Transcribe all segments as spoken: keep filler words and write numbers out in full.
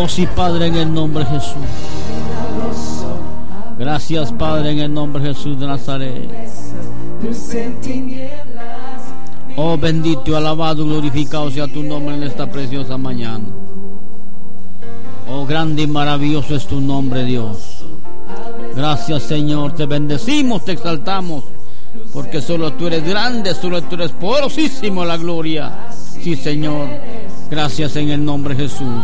Oh sí, Padre, en el nombre de Jesús. Gracias, Padre, en el nombre de Jesús de Nazaret. Oh bendito, alabado, glorificado sea tu nombre en esta preciosa mañana. Oh grande y maravilloso es tu nombre, Dios. Gracias, Señor, te bendecimos, te exaltamos, porque solo tú eres grande, solo tú eres poderosísimo en la gloria. Sí, Señor, gracias en el nombre de Jesús.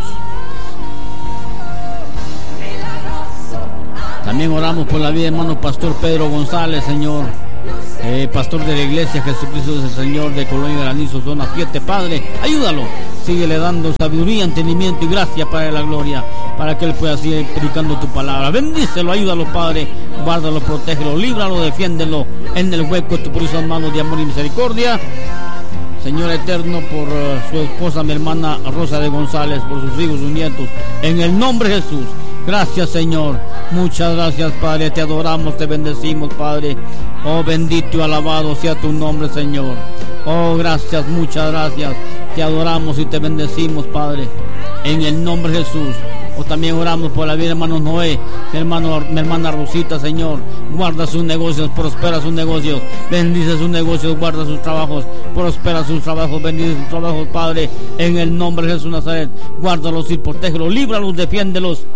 También oramos por la vida de hermano Pastor Pedro González, Señor, eh, pastor de la iglesia Jesucristo es el Señor de Colonia Granizo, zona siete. Padre, ayúdalo, síguele dando sabiduría, entendimiento y gracia para la gloria, para que él pueda seguir predicando tu palabra. Bendícelo, ayúdalo, Padre, guárdalo, protégelo, líbralo, defiéndelo en el hueco de tu preciosa mano de amor y misericordia. Señor eterno, por uh, su esposa, mi hermana Rosa de González, por sus hijos, sus nietos, en el nombre de Jesús. Gracias, Señor, muchas gracias, Padre, te adoramos, te bendecimos, Padre. Oh bendito y alabado sea tu nombre, Señor. Oh gracias, muchas gracias, te adoramos y te bendecimos, Padre, en el nombre de Jesús. O también oramos por la vida de hermano Noé, mi, hermano, mi hermana Rosita, Señor, guarda sus negocios, prospera sus negocios, bendice sus negocios, guarda sus trabajos, prospera sus trabajos, bendice sus trabajos, Padre, en el nombre de Jesús Nazaret. Guárdalos y protégelos, líbralos, defiéndelos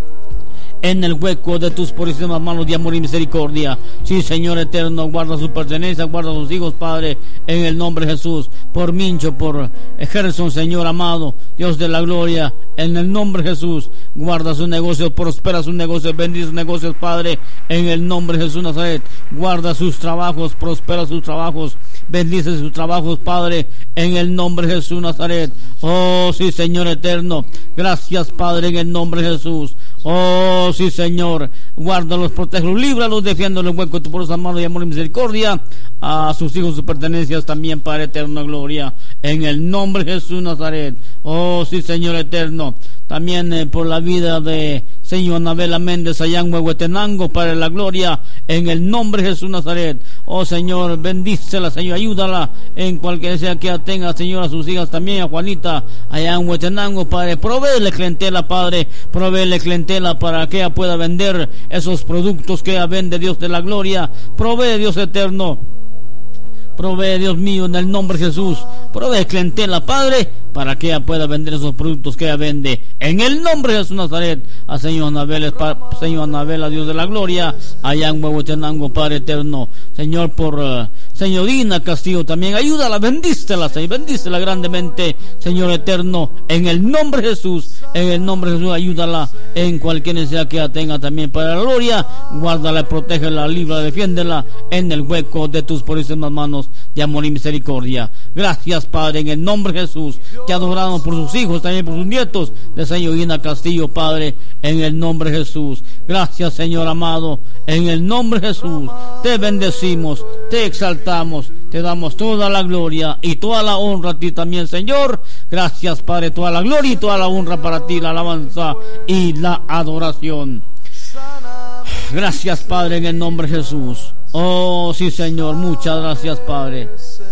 en el hueco de tus purísimas manos de amor y misericordia. Sí, Señor eterno, guarda su pertenencia, guarda sus hijos, Padre, en el nombre de Jesús. Por Mincho, por Gerson, Señor amado, Dios de la gloria, en el nombre de Jesús, guarda sus negocios, prospera sus negocios, bendice sus negocios, Padre, en el nombre de Jesús Nazaret. Guarda sus trabajos, prospera sus trabajos, bendice sus trabajos, Padre, en el nombre de Jesús Nazaret. Oh sí, Señor eterno, gracias, Padre, en el nombre de Jesús. Oh sí, Señor, guárdalos, protégelos, líbralos, defiéndolos en el hueco de tu poderosa mano de amor y misericordia, a sus hijos, sus pertenencias también, Padre eterno, gloria, en el nombre de Jesús Nazaret. Oh sí, Señor eterno, también eh, por la vida de Señor Anabela Méndez allá en Huehuetenango, para la gloria, en el nombre de Jesús Nazaret. Oh Señor, bendícela, Señor, ayúdala en cualquier sea que tenga, Señor, a sus hijas también, a Juanita allá en Huehuetenango, Padre, provéele clientela, Padre, provéele clientela para que ella pueda vender esos productos que ella vende, Dios de la gloria. Provee, Dios eterno, provee, Dios mío, en el nombre de Jesús, provee clientela, Padre, para que ella pueda vender esos productos que ella vende, en el nombre de Jesús Nazaret. A Señor Anabel, Señor Anabel, a Dios de la gloria, allá en Huehuetenango, Padre eterno, Señor, por uh, señorina Castillo también, ayúdala, bendícela, Señor, bendícela grandemente, Señor eterno, en el nombre de Jesús, en el nombre de Jesús, ayúdala en cualquier necesidad que ella tenga también, para la gloria, guárdala, protégela, líbrala, defiéndela en el hueco de tus purísimas manos de amor y misericordia. Gracias, Padre, en el nombre de Jesús. Te adoramos por sus hijos, también por sus nietos de señorina Castillo, Padre, en el nombre de Jesús. Gracias, Señor amado, en el nombre de Jesús. Te bendecimos, te exaltamos, te damos toda la gloria y toda la honra a ti también, Señor. Gracias, Padre, toda la gloria y toda la honra para ti, la alabanza y la adoración. Gracias, Padre, en el nombre de Jesús. Oh sí, Señor, muchas gracias, Padre.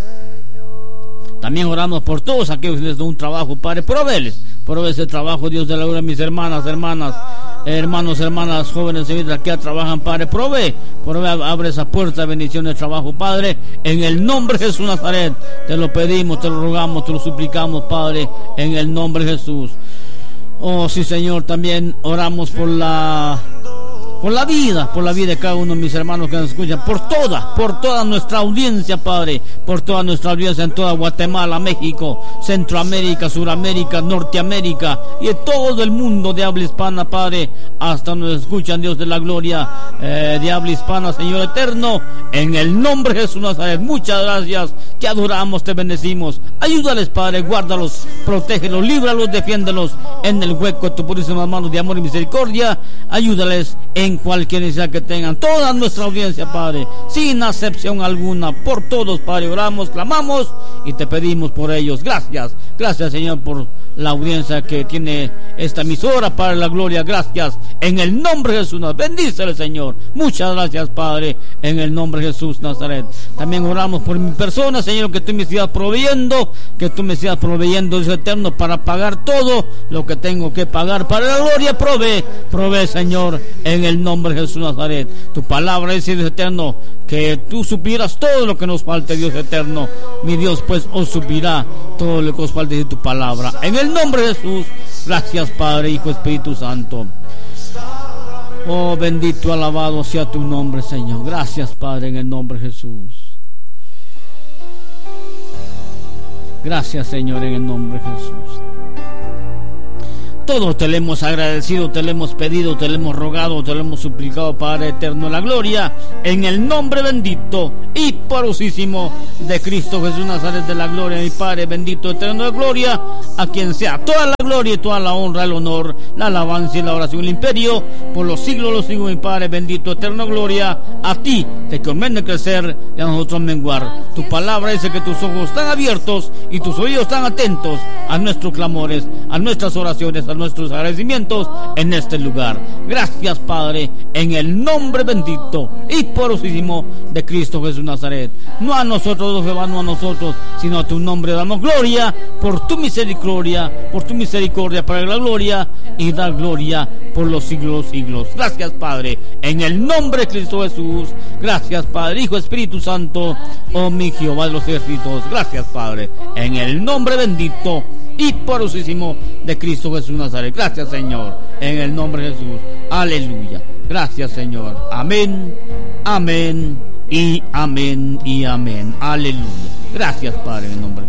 También oramos por todos aquellos que les dan un trabajo, Padre, provéles, provee ese trabajo, Dios de la gloria, mis hermanas, hermanas, hermanos, hermanas, jóvenes, señoritas que ya trabajan, Padre, provee, provee, abre esa puerta de bendición de trabajo, Padre, en el nombre de Jesús Nazaret, te lo pedimos, te lo rogamos, te lo suplicamos, Padre, en el nombre de Jesús. Oh sí, Señor, también oramos por la por la vida, por la vida de cada uno de mis hermanos que nos escuchan, por toda, por toda nuestra audiencia, Padre, por toda nuestra audiencia en toda Guatemala, México, Centroamérica, Suramérica, Norteamérica y en todo el mundo de habla hispana, Padre, hasta nos escuchan, Dios de la gloria, eh, de habla hispana, Señor eterno, en el nombre de Jesús Nazaret. Muchas gracias, te adoramos, te bendecimos, ayúdales, Padre, guárdalos, protégelos, líbralos, defiéndelos en el hueco de tu purísimas manos de amor y misericordia, ayúdales en cualquier necesidad que tengan, toda nuestra audiencia, Padre, sin acepción alguna, por todos, Padre, oramos, clamamos y te pedimos por ellos. Gracias, gracias, Señor, por la audiencia que tiene esta emisora para la gloria. Gracias en el nombre de Jesús. Bendícele, Señor. Muchas gracias, Padre, en el nombre de Jesús Nazaret. También oramos por mi persona, Señor, que tú me sigas proveyendo, que tú me sigas proveyendo, Dios eterno, para pagar todo lo que tengo que pagar para la gloria. Provee, provee, Señor, en el nombre de Jesús Nazaret. Tu palabra dice, Dios eterno, que tú supieras todo lo que nos falte, Dios eterno. Mi Dios, pues, os supirá todo lo que os falte de tu palabra. En el nombre de Jesús, gracias, Padre, Hijo, Espíritu Santo. Oh, bendito, alabado sea tu nombre, Señor. Gracias, Padre, en el nombre de Jesús. Gracias, Señor, en el nombre de Jesús. Todo te le hemos agradecido, te le hemos pedido, te le hemos rogado, te le hemos suplicado, Padre eterno, la gloria, en el nombre bendito y poderosísimo de Cristo Jesús Nazaret de la gloria, mi Padre bendito, eterno de gloria, a quien sea toda la gloria y toda la honra, el honor, la alabanza y la oración, el imperio, por los siglos, los siglos, mi Padre bendito, eterno de gloria, a ti te conviene crecer y a nosotros menguar. Tu palabra dice que tus ojos están abiertos y tus oídos están atentos a nuestros clamores, a nuestras oraciones, a nuestros agradecimientos en este lugar. Gracias, Padre, en el nombre bendito y poderosísimo de Cristo Jesús Nazaret. No a nosotros, Jehová, no a nosotros, sino a tu nombre damos gloria por tu misericordia, por tu misericordia para la gloria y dar gloria por los siglos, siglos. Gracias, Padre, en el nombre de Cristo Jesús. Gracias, Padre, Hijo, Espíritu Santo, oh mi Jehová de los ejércitos. Gracias, Padre, en el nombre bendito y poderosísimo de Cristo Jesús Nazaret. Gracias, Señor, en el nombre de Jesús. Aleluya. Gracias, Señor. Amén, amén y amén y amén. Aleluya. Gracias, Padre, en el nombre de Jesús.